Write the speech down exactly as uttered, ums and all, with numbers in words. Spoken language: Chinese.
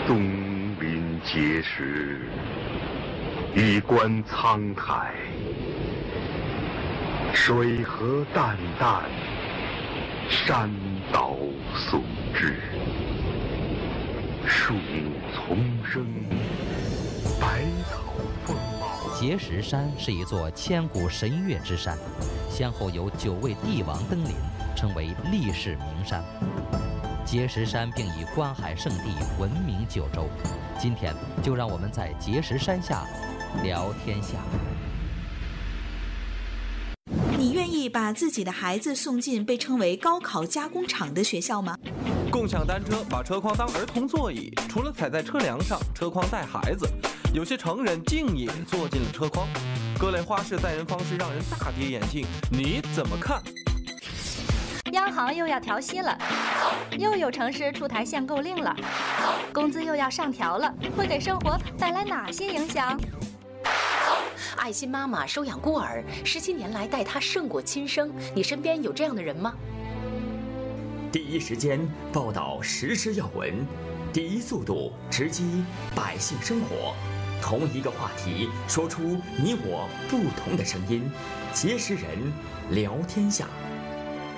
东临碣石，以观沧海。水何澹澹，山岛竦峙。树木丛生，百草丰茂。 碣石山是一座千古神岳之山，先后有九位帝王登临，称为历世名山。碣石山并以观海圣地闻名九州。今天就让我们在碣石山下聊天下。 你愿意把自己的孩子送进被称为高考加工厂的学校吗？ 共享单车把车筐当儿童座椅，除了踩在车梁上，车筐带孩子。有些成人竟也坐进了车筐。各类花式载人方式让人大跌眼镜，你怎么看？ 央行又要调息了，又有城市出台限购令了，工资又要上调了，会给生活带来哪些影响？ 爱心妈妈收养孤儿，十七年来待他胜过亲生，你身边有这样的人吗？ 第一时间报道时事要闻，第一速度直击百姓生活，同一个话题说出你我不同的声音，碣石人聊天下。